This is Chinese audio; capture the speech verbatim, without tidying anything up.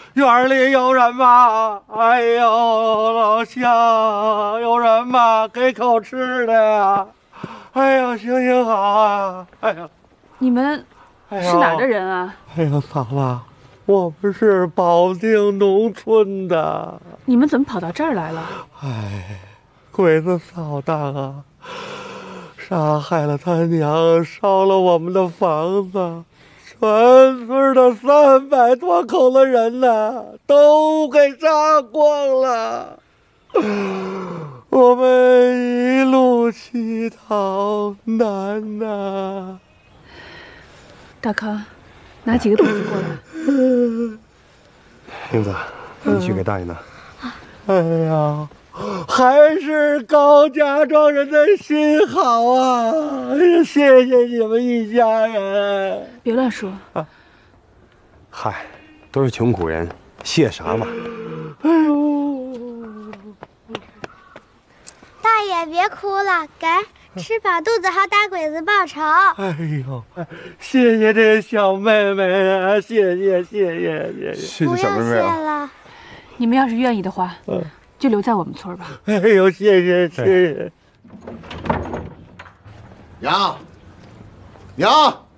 院里有人吗？哎呦，老乡，有人吗？给口吃的呀！哎呀，行行好啊！哎呀， 你们是哪儿的人啊？ 哎呀，嫂子，我们是保定农村的。 你们怎么跑到这儿来了？ 哎，鬼子扫荡啊，杀害了他娘，烧了我们的房子。全村的三百多口子人呐，都给杀光了。我们一路乞讨难呐。 大康，拿几个被子过来。 英子，你去给大爷拿。 哎呀，还是高家庄人的心好啊！哎呀，谢谢你们一家人。 别乱说啊！ 嗨，都是穷苦人，谢啥嘛？ 哎呦， 大爷别哭了，给吃饱肚子好打鬼子报仇。 哎呦，谢谢这小妹妹啊！谢谢谢谢谢谢， 不用谢了。 你们要是愿意的话，嗯，就留在我们村吧。 哎呦，谢谢谢谢。 娘，娘。